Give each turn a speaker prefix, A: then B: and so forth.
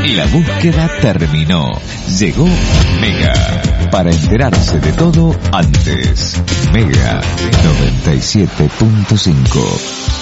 A: La búsqueda terminó. Llegó Mega. Para enterarse de todo antes. Mega 97.5.